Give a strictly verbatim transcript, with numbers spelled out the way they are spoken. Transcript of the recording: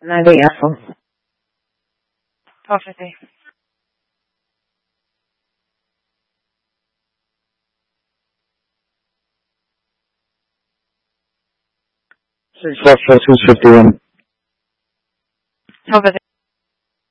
ninety Apple. twelve fifty. Six four four two fifty one. twelve fifty.